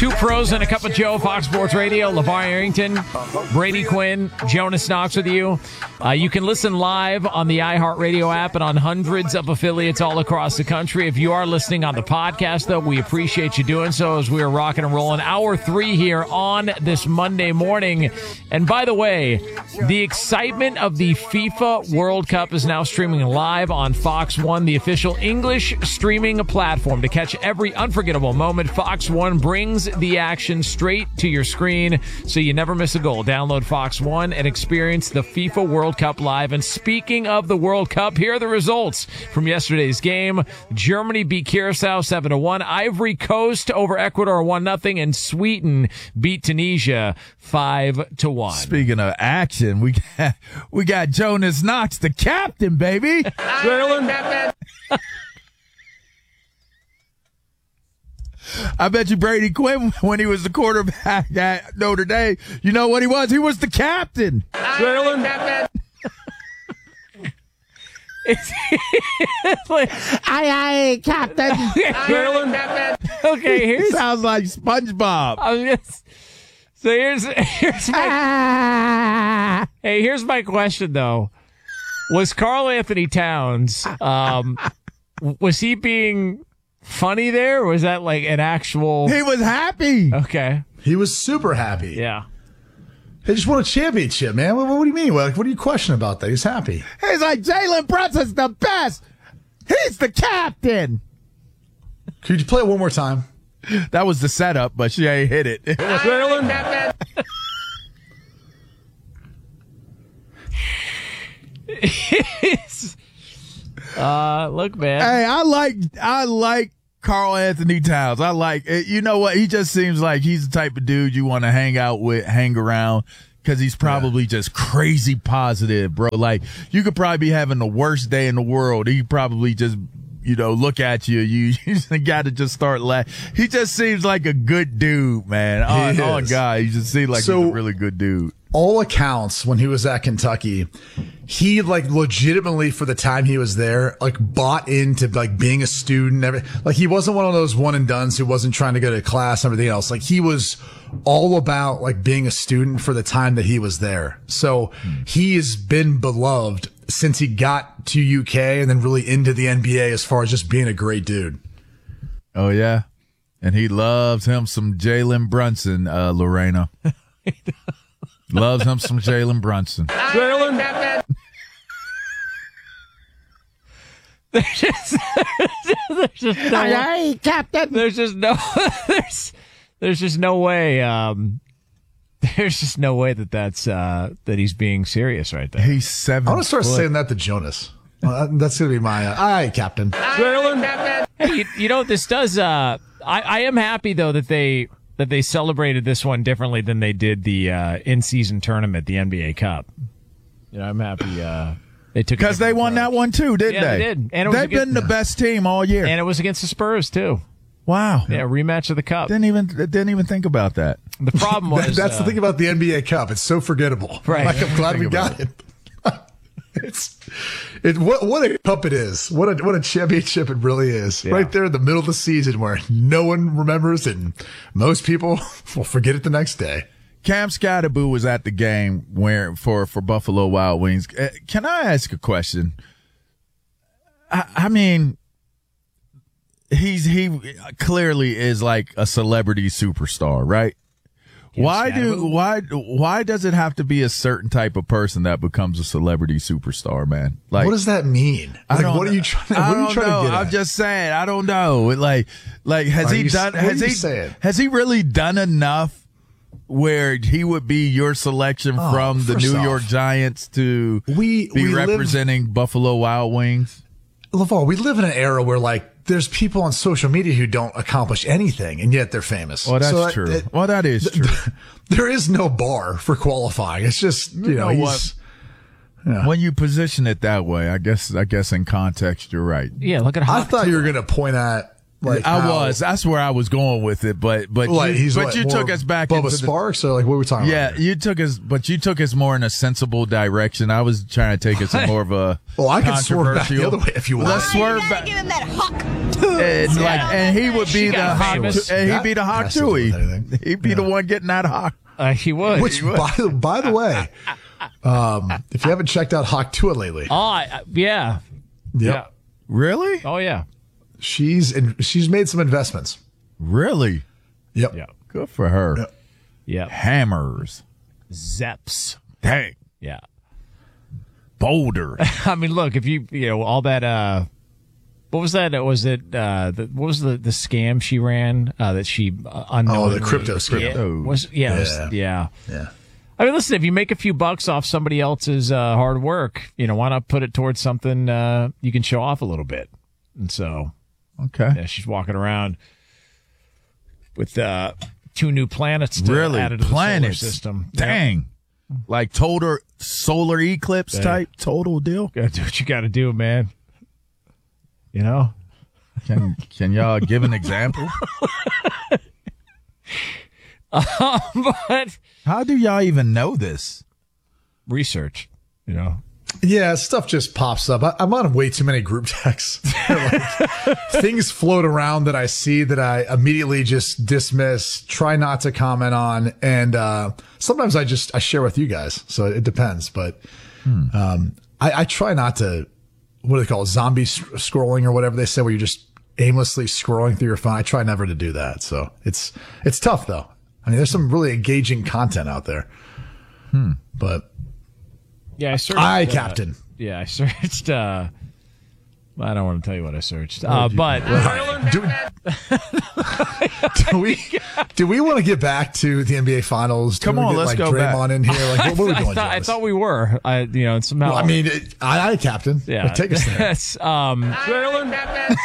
Two pros and a cup of Joe, Fox Sports Radio. LeVar Arrington, Brady Quinn, Jonas Knox with you. You can listen live on the iHeartRadio app and on hundreds of affiliates all across the country. If you are listening on the podcast, though, we appreciate you doing so as we are rocking and rolling. Hour 3 here on this Monday morning. And by the way, the excitement of the FIFA World Cup is now streaming live on Fox One, the official English streaming platform. To catch every unforgettable moment, Fox One brings the action straight to your screen so you never miss a goal. Download Fox One and experience the FIFA World Cup live. And speaking of the World Cup, here are the results from yesterday's game. Germany beat Curacao 7-1. Ivory Coast over Ecuador 1-0. And Sweden beat Tunisia 5-1. Speaking of action, we got Jonas Knox, the captain, baby. I bet you Brady Quinn, when he was the quarterback at Notre Dame, you know what he was? He was the captain. Aye, captain. Okay, here's sounds like SpongeBob. So here's my here's my question though. Was Karl Anthony Towns was he being funny there, or was that like an actual? He was happy. Okay, he was super happy. Yeah. They just won a championship, man. What do you mean? What do you question about that? He's happy. He's like, Jalen Brunson's the best. He's the captain. Could you play it one more time? That was the setup, but she ain't hit it. Look, man. Hey, I like Karl Anthony Towns. I like it. You know what? He just seems like he's the type of dude you want to hang out with, hang around, because he's probably just crazy positive, bro. Like, you could probably be having the worst day in the world. He probably just, look at you. You got to just start laughing. He just seems like a good dude, man. Oh, God. He just seems like he's a really good dude. All accounts, when he was at Kentucky, he legitimately, for the time he was there, bought into being a student. He wasn't one of those one and dones who wasn't trying to go to class and everything else. He was all about being a student for the time that he was there. So he has been beloved since he got to UK and then really into the NBA as far as just being a great dude. Oh yeah. And he loves him some Jalen Brunson, Lorena. Loves him some Jalen Brunson. There's just no way. There's just no way that he's being serious right there. He's 7 I want to start saying that to Jonas. That's going to be my aye, captain. Hey, you know what this does? I am happy though that they celebrated this one differently than they did the in-season tournament, the NBA Cup. I'm happy they took, because they won that one too, didn't they? They did. And they've been the best team all year, and it was against the Spurs too. Wow. Yeah, rematch of the Cup. Didn't even think about that. The problem was that's the thing about the NBA Cup. It's so forgettable. Right. I'm glad we got it. What a cup it is. What a championship it really is. Yeah. Right there in the middle of the season where no one remembers and most people will forget it the next day. Cam Scatterboo was at the game for Buffalo Wild Wings. Can I ask a question? I mean, he clearly is like a celebrity superstar, right? Why does it have to be a certain type of person that becomes a celebrity superstar, man? Like, what does that mean? What are you trying to get at? I'm just saying, I don't know. Has he really done enough where he would be your selection from the New York Giants to be representing Buffalo Wild Wings? LeVar, we live in an era where there's people on social media who don't accomplish anything, and yet they're famous. Well, that's true. That is true. There is no bar for qualifying. It's just, when you position it that way, I guess in context, you're right. Yeah, look at I thought you were going to point at Like that's where I was going with it, but you took us back Bubba into Sparks, or like what were we talking about? Yeah, you took us more in a sensible direction. I was trying to take us in more of a I can swerve back the other way if you want. Let's swerve back. Give him that hawk. And he would be the hawk. And he'd be the hawk too. He'd be the one getting that hawk. He would. Which, by the way, if you haven't checked out Hawk Tua lately, yeah. Really? Oh yeah. She's made some investments. Really? Yep. Yeah. Good for her. Yep. Yeah. Hammers. Zeps. Dang. Yeah. Boulder. I mean, look, if you all that. What was that? Was it? What was the scam she ran? That she unknowingly. The crypto scam. Yeah. I mean, listen, if you make a few bucks off somebody else's hard work, why not put it towards something you can show off a little bit? And so, okay, she's walking around with 2 new planets added to the solar system. Dang, like total solar eclipse type total deal. Gotta do what you got to do, man. Can y'all give an example? But how do y'all even know this? Research, Yeah, stuff just pops up. I'm on way too many group texts. Things float around that I see that I immediately just dismiss, try not to comment on, and sometimes I share with you guys. So it depends, but I try not to. What do they call it? Zombie scrolling or whatever they say, where you're just aimlessly scrolling through your phone. I try never to do that. So it's tough though. I mean, there's some really engaging content out there. But yeah, I searched. Captain. Yeah, I searched. I don't want to tell you what I searched. But do we want to get back to the NBA Finals? Come on, let's go Draymond back. In here. Like, what are we doing? I thought we were. Somehow. Well, I mean, I Captain. Yeah, take us there. Yes. Jalen.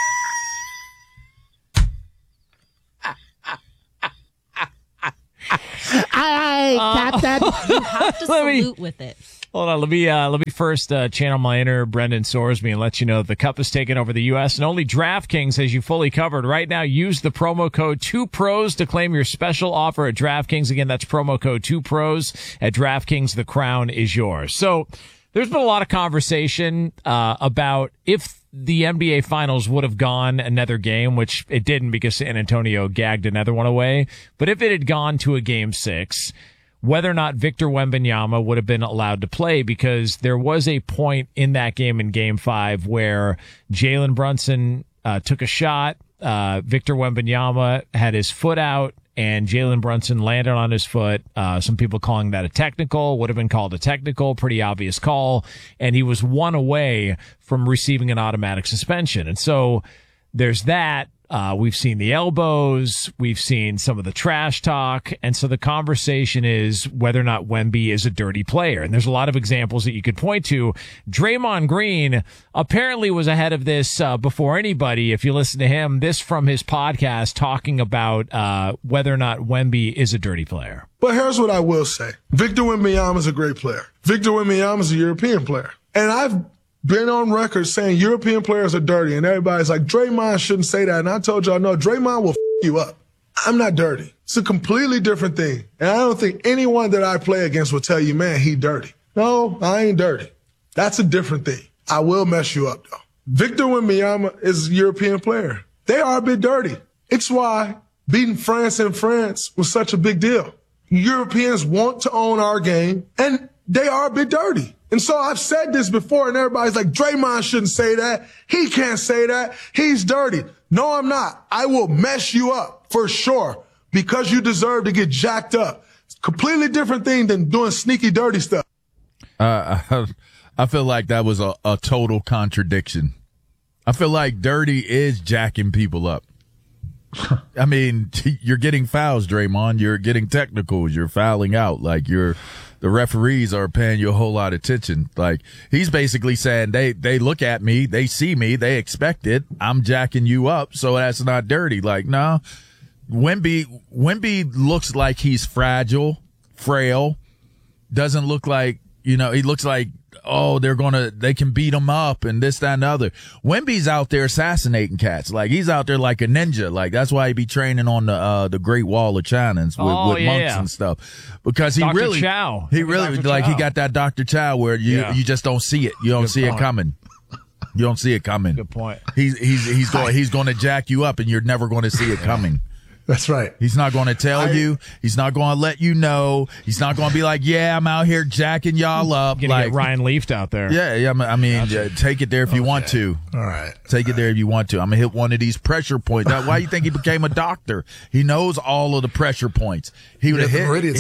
Captain. You have to salute with it. Hold on, let me first channel my inner Brendan Sorsby and let you know the cup has taken over the U.S. and only DraftKings has you fully covered. Right now, use the promo code 2pros to claim your special offer at DraftKings. Again, that's promo code 2pros at DraftKings. The crown is yours. So there's been a lot of conversation about if the NBA Finals would have gone another game, which it didn't because San Antonio gagged another one away. But if it had gone to a Game 6, whether or not Victor Wembanyama would have been allowed to play, because there was a point in that game in Game 5 where Jalen Brunson took a shot. Victor Wembanyama had his foot out, and Jalen Brunson landed on his foot. Some people calling that a technical, would have been called a technical, pretty obvious call. And he was 1 away from receiving an automatic suspension. And so there's that. We've seen the elbows. We've seen some of the trash talk. And so the conversation is whether or not Wemby is a dirty player. And there's a lot of examples that you could point to. Draymond Green apparently was ahead of this before anybody. If you listen to him, this from his podcast talking about whether or not Wemby is a dirty player. But here's what I will say. Victor Wembanyama is a great player. Victor Wembanyama is a European player. And I've been on record saying European players are dirty, and everybody's like, Draymond shouldn't say that. And I told y'all, no, Draymond will you up. I'm not dirty. It's a completely different thing. And I don't think anyone that I play against will tell you, man, he dirty. No, I ain't dirty. That's a different thing. I will mess you up, though. Victor Wembanyama is a European player. They are a bit dirty. It's why beating France in France was such a big deal. Europeans want to own our game, and they are a bit dirty. And so I've said this before, and everybody's like, Draymond shouldn't say that. He can't say that. He's dirty. No, I'm not. I will mess you up for sure because you deserve to get jacked up. It's a completely different thing than doing sneaky, dirty stuff. I feel like that was a total contradiction. I feel like dirty is jacking people up. I mean, you're getting fouls, Draymond. You're getting technicals. You're fouling out. Like the referees are paying you a whole lot of attention. Like he's basically saying they look at me, they see me, they expect it. I'm jacking you up, so that's not dirty. Like, no, Wemby looks like he's fragile, frail. Doesn't look like, he looks like they can beat him up and this, that, and the other. Wemby's out there assassinating cats. Like, he's out there like a ninja. Like, that's why he be training on the Great Wall of China with monks and stuff. Because he Dr. really, Chow. he really, like, he got that Dr. Chow where you just don't see it. You don't see it coming. You don't see it coming. Good point. He's going to jack you up and you're never going to see it coming. That's right. He's not going to tell you. He's not going to let you know. He's not going to be like, yeah, I'm out here jacking y'all up. Gonna get Ryan Leafed out there. Yeah. I mean, take it there if you want to. All right. Take it there if you want to. I'm going to hit one of these pressure points. Why do you think he became a doctor? He knows all of the pressure points. He would have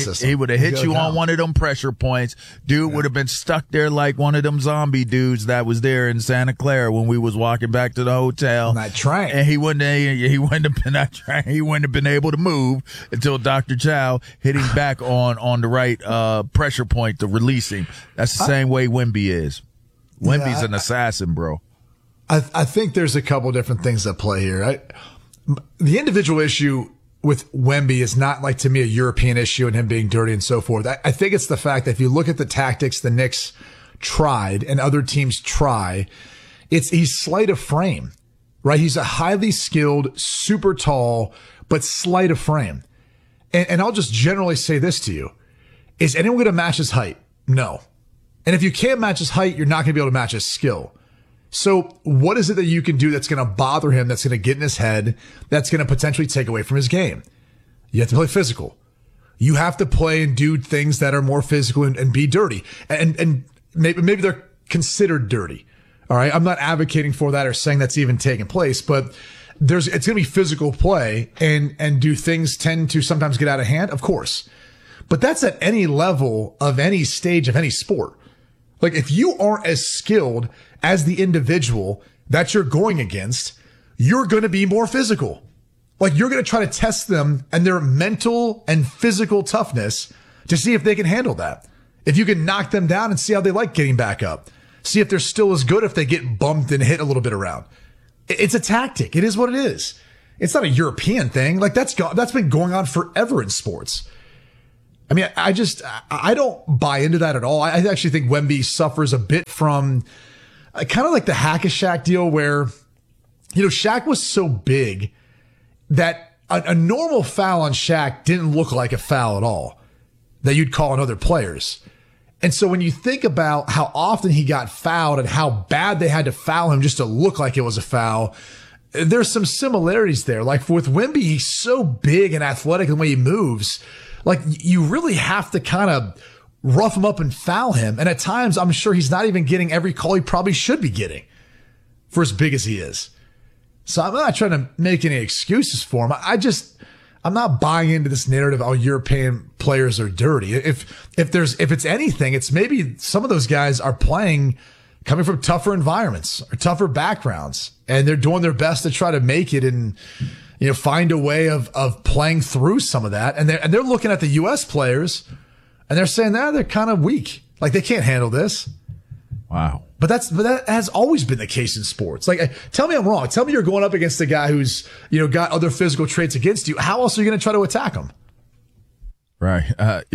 hit you on one of them pressure points. Dude would have been stuck there like one of them zombie dudes that was there in Santa Clara when we was walking back to the hotel. On that train. And he wouldn't have been that train. He wouldn't have been able to move until Dr. Chow hit him back on the right pressure point to release him. That's the same way Wemby is. Wemby's an assassin, bro. I think there's a couple different things at play here. The individual issue with Wemby is not, like, to me, a European issue and him being dirty and so forth. I think it's the fact that if you look at the tactics the Knicks tried and other teams try, he's slight of frame, right? He's a highly skilled, super tall, but slight of frame. And I'll just generally say this to you. Is anyone going to match his height? No. And if you can't match his height, you're not going to be able to match his skill. So what is it that you can do that's going to bother him, that's going to get in his head, that's going to potentially take away from his game? You have to play physical. You have to play and do things that are more physical and be dirty. And maybe they're considered dirty. All right. I'm not advocating for that or saying that's even taking place, but it's going to be physical play and do things tend to sometimes get out of hand? Of course. But that's at any level of any stage of any sport. Like, if you aren't as skilled as the individual that you're going against, you're going to be more physical. Like, you're going to try to test them and their mental and physical toughness to see if they can handle that. If you can knock them down and see how they like getting back up. See if they're still as good if they get bumped and hit a little bit around. It's a tactic. It is what it is. It's not a European thing. Like, that's been going on forever in sports. I mean, I don't buy into that at all. I actually think Wemby suffers a bit from kind of like the Hack-a-Shaq deal where, Shaq was so big that a normal foul on Shaq didn't look like a foul at all that you'd call on other players. And so when you think about how often he got fouled and how bad they had to foul him just to look like it was a foul, there's some similarities there. Like, with Wemby, he's so big and athletic in the way he moves. Like, you really have to kind of rough him up and foul him. And at times, I'm sure he's not even getting every call he probably should be getting for as big as he is. So I'm not trying to make any excuses for him. I'm not buying into this narrative, oh, European players are dirty. If it's anything, it's maybe some of those guys are coming from tougher environments or tougher backgrounds, and they're doing their best to try to make it and, find a way of playing through some of that. And they're looking at the U.S. players and they're saying they're kind of weak. Like, they can't handle this. Wow. But that has always been the case in sports. Like, tell me I'm wrong. Tell me you're going up against a guy who's, got other physical traits against you. How else are you going to try to attack him? Right.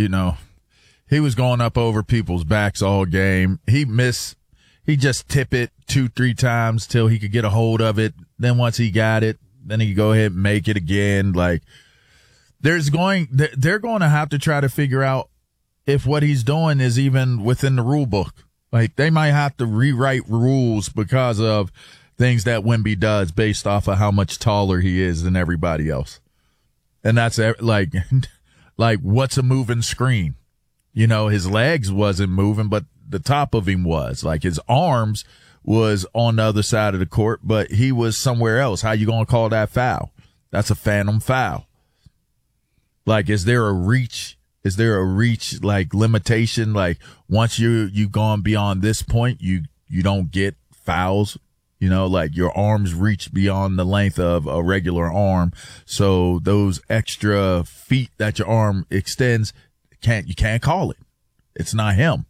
He was going up over people's backs all game. He just tip it 2-3 times till he could get a hold of it. Then once he got it, then he could go ahead and make it again. Like, they're going to have to try to figure out if what he's doing is even within the rule book. Like, they might have to rewrite rules because of things that Wemby does based off of how much taller he is than everybody else. And that's like what's a moving screen? His legs wasn't moving, but the top of him was. Like, his arms was on the other side of the court, but he was somewhere else. How you going to call that foul? That's a phantom foul. Like, is there a reach? Is there a reach, like, limitation? Like, once you've gone beyond this point, you don't get fouls. Like, your arms reach beyond the length of a regular arm. So those extra feet that your arm extends, you can't call it. It's not him.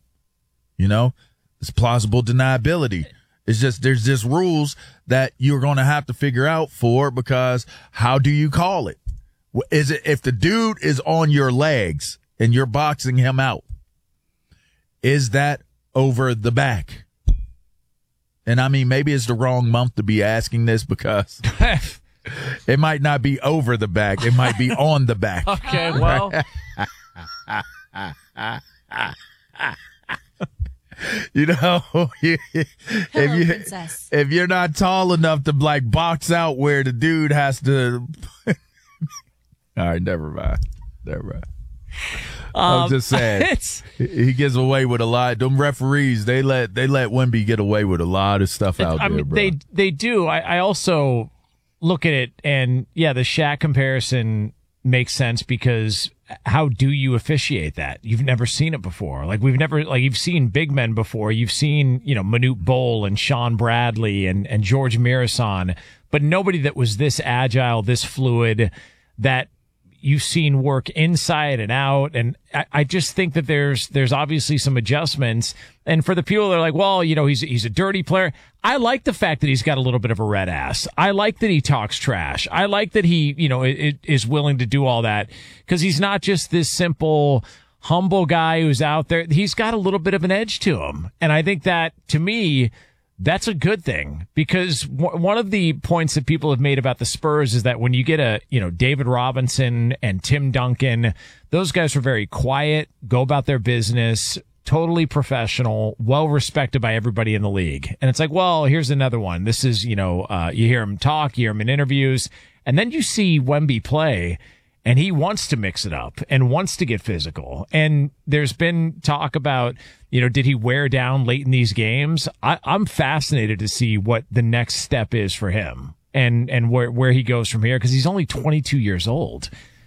It's plausible deniability. It's just, there's just rules that you're going to have to figure out because how do you call it? Is it if the dude is on your legs and you're boxing him out? Is that over the back? And I mean, maybe it's the wrong month to be asking this because it might not be over the back. It might be on the back. Okay, well. You know, if you're not tall enough to like box out where the dude has to. All right, never mind. I'm just saying he gets away with a lot. Them referees, they let Wemby get away with a lot of stuff out there, bro. They do. I also look at it, and yeah, the Shaq comparison makes sense because how do you officiate that? You've never seen it before. Like you've seen big men before. You've seen, Manute Bol and Sean Bradley and George Mirasan, but nobody that was this agile, this fluid, that you've seen work inside and out. And I just think that there's obviously some adjustments. And for the people that are like, well, he's a dirty player. I like the fact that he's got a little bit of a red ass. I like that he talks trash. I like that he, is willing to do all that because he's not just this simple, humble guy who's out there. He's got a little bit of an edge to him. And I think that, to me, that's a good thing because one of the points that people have made about the Spurs is that when you get David Robinson and Tim Duncan, those guys are very quiet, go about their business, totally professional, well respected by everybody in the league. And it's like, well, here's another one. This is, you hear him talk, you hear him in interviews, and then you see Wemby play. And he wants to mix it up and wants to get physical. And there's been talk about, did he wear down late in these games? I'm fascinated to see what the next step is for him and where he goes from here because he's only 22 years old.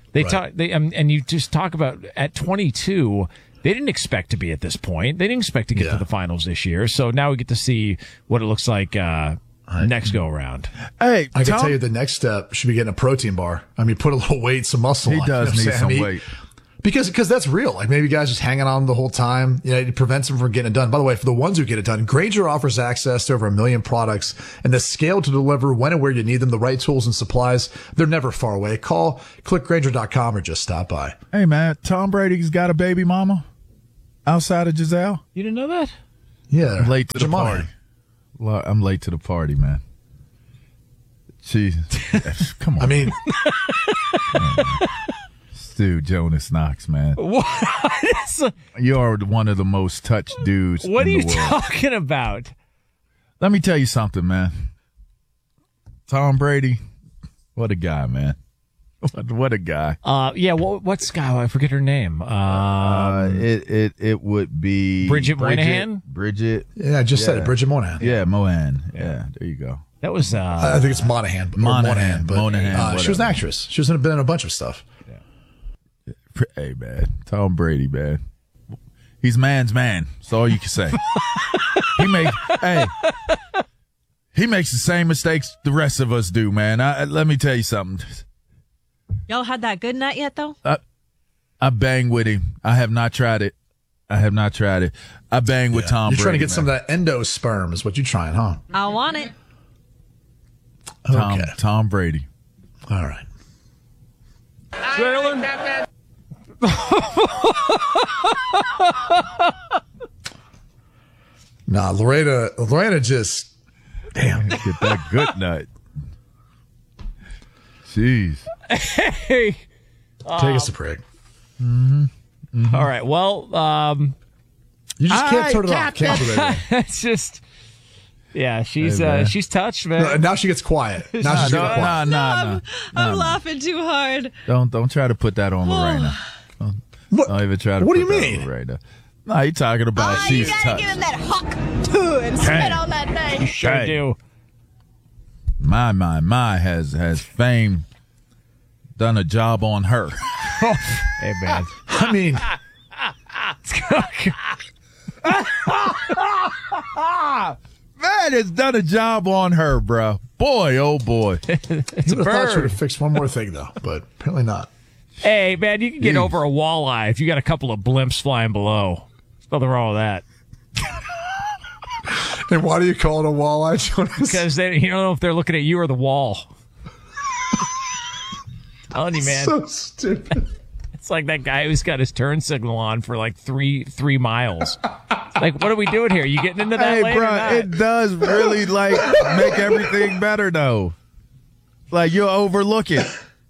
And you just talk about at 22, they didn't expect to be at this point. They didn't expect to get to the finals this year. So now we get to see what it looks like next go around. Hey, I can tell you the next step should be getting a protein bar. I mean, put a little weight, some muscle on. He does need some weight. Because that's real. Like maybe guys just hanging on the whole time. It prevents them from getting it done. By the way, for the ones who get it done, Grainger offers access to over 1 million products and the scale to deliver when and where you need them, the right tools and supplies. They're never far away. Click Grainger.com or just stop by. Hey man, Tom Brady's got a baby mama outside of Giselle. You didn't know that? Yeah. I'm late to the party. I'm late to the party, man. Jeez. Come on. I mean, dude, Jonas Knox, man. What? You are one of the most touched dudes in the world. What are you talking about? Let me tell you something, man. Tom Brady, what a guy, man. What a guy. Yeah, what's guy? I forget her name. It would be Bridget Moynihan? Bridget. Yeah, I just said it. Bridget Moynihan. Yeah, Moynihan. Yeah, there you go. That was I think it's Monahan. Monahan. She was an actress. She was been in a bunch of stuff. Yeah. Hey man, Tom Brady, man. He's man's man. That's all you can say. He makes the same mistakes the rest of us do, man. Let me tell you something. Y'all had that good nut yet, though? I bang with him. I have not tried it. I bang with Tom Brady. You're trying to get some of that endosperm is what you're trying, huh? I want it. Tom Brady. All right. Jalen? Nah, Lorena just, damn. Get that good nut. Jeez. Hey. Take us a break. Mm-hmm. All right. Well, you just can't turn it off. Can't do it. It's just, yeah, she's touched, man. No, now she gets quiet. Now she's getting quiet. No. I'm laughing too hard. Don't try to put that on Lorena. Don't even try to. What do put you that mean? on Lorena. No, you're talking about she's touched. You gotta give him that hawk too and spit on that thing. You sure do. My has fame done a job on her. Hey man, I mean, man has done a job on her, bro. Boy, oh boy. it's a bird. I thought she would have fixed one more thing though, but apparently not. Hey man, you can get over a walleye if you got a couple of blimps flying below. There's nothing wrong with that. And why do you call it a walleye, Jonas? Because you don't know if they're looking at you or the wall. Telling you, man. So stupid. It's like that guy who's got his turn signal on for like three miles. Like, what are we doing here? You getting into that Hey, lane or bro, not? it does really like make everything better though. Like you'll overlook it.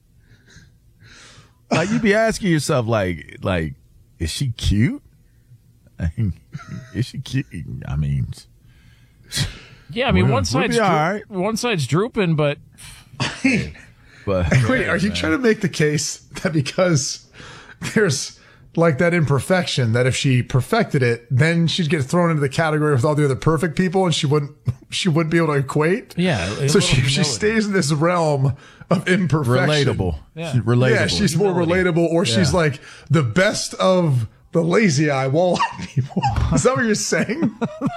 Like you be asking yourself, like, is she cute? Is she cute? I mean, Yeah, I mean, We'll be all right. one side's drooping, but but Wait, are you trying to make the case that because there's like that imperfection, that if she perfected it, then she'd get thrown into the category with all the other perfect people, and she wouldn't be able to equate? yeah. a So little she humility. stays in this realm of imperfection. relatable. Yeah. She's relatable. Yeah, she's more relatable, or she's like the best of the lazy eye walleye people. Is that what you're saying?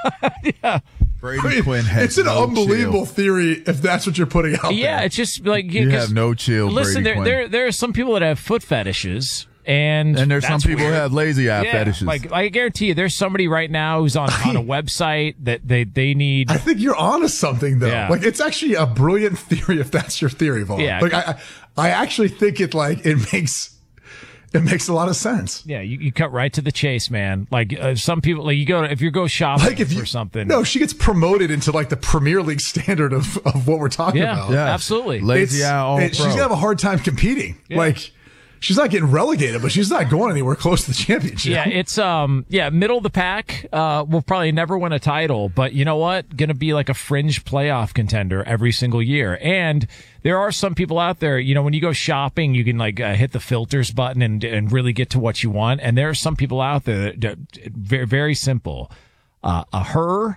Brady Quinn has It's an no unbelievable chill. theory if that's what you're putting out Yeah, there. it's just like You have no chill. Listen, Brady Quinn. there are some people that have foot fetishes, and And there's some that's people who weird. have lazy eye Yeah, fetishes. Like I guarantee you, there's somebody right now who's on a website that they need. I think you're onto something though. Yeah. Like it's actually a brilliant theory if that's your theory, Vaughn. Yeah. Like I actually think it makes a lot of sense. Yeah, you cut right to the chase, man. Like some people, like if you go shopping Like if you for something. No, she gets promoted into like the Premier League standard of what we're talking Yeah. about. Yeah. absolutely. Lazy eye all She's pro. gonna have a hard time competing. Like she's not getting relegated, but she's not going anywhere close to the championship. Yeah, it's middle of the pack. Will probably never win a title, but you know what? Going to be like a fringe playoff contender every single year. And there are some people out there, you know, when you go shopping, you can like hit the filters button and really get to what you want. And there are some people out there that very, very simple. Some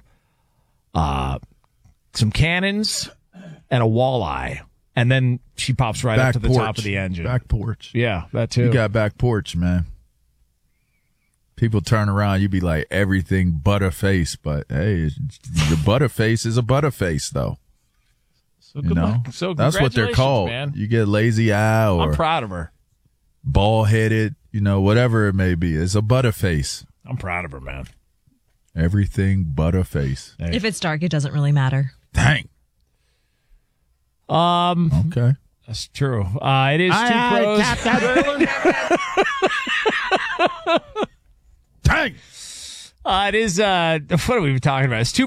cannons, and a walleye. And then she pops right up to the top of the engine. Back porch. Yeah, that too. You got back porch, man. People turn around, you be like everything butterface, but hey, the butterface is a butterface though. So You know, so that's what they're congratulations, called. man. You get lazy eye I'm or proud of her. bald headed, whatever it may be. It's a butterface. I'm proud of her, man. Everything butterface. If it's dark, it doesn't really matter. Dang. Okay. That's true. It is two pros. Dang. It is. What are we talking about? It's two